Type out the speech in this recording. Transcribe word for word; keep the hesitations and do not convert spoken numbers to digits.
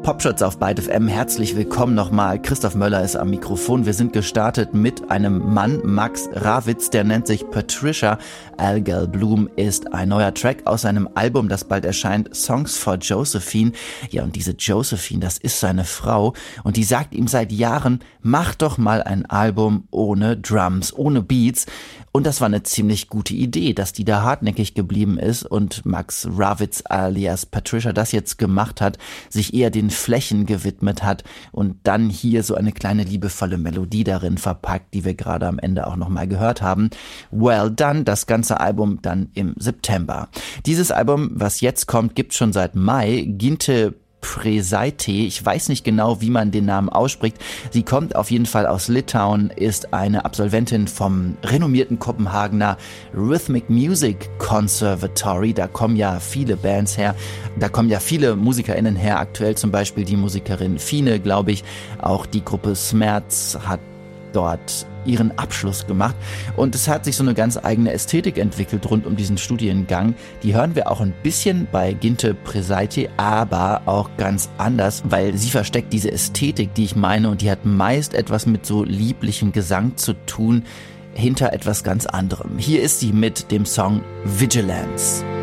Popschutz auf Byte F M. Herzlich willkommen nochmal. Christoph Möller ist am Mikrofon. Wir sind gestartet mit einem Mann, Max Rawitz, der nennt sich Patricia. All Girl Bloom ist ein neuer Track aus seinem Album, das bald erscheint, Songs for Josephine. Ja, und diese Josephine, das ist seine Frau und die sagt ihm seit Jahren, mach doch mal ein Album ohne Drums, ohne Beats. Und das war eine ziemlich gute Idee, dass die da hartnäckig geblieben ist und Max Rawitz alias Patricia das jetzt gemacht hat, sich eher den Flächen gewidmet hat und dann hier so eine kleine liebevolle Melodie darin verpackt, die wir gerade am Ende auch nochmal gehört haben. Well done, das ganze Album dann im September. Dieses Album, was jetzt kommt, gibt schon seit Mai. Ginte Presaite, ich weiß nicht genau, wie man den Namen ausspricht. Sie kommt auf jeden Fall aus Litauen, ist eine Absolventin vom renommierten Kopenhagener Rhythmic Music Conservatory. Da kommen ja viele Bands her, da kommen ja viele MusikerInnen her, aktuell zum Beispiel die Musikerin Fine, glaube ich. Auch die Gruppe Smerz hat dort ihren Abschluss gemacht und es hat sich so eine ganz eigene Ästhetik entwickelt rund um diesen Studiengang. Die hören wir auch ein bisschen bei Ginte Presaite, aber auch ganz anders, weil sie versteckt diese Ästhetik, die ich meine, und die hat meist etwas mit so lieblichem Gesang zu tun, hinter etwas ganz anderem. Hier ist sie mit dem Song Vigilance.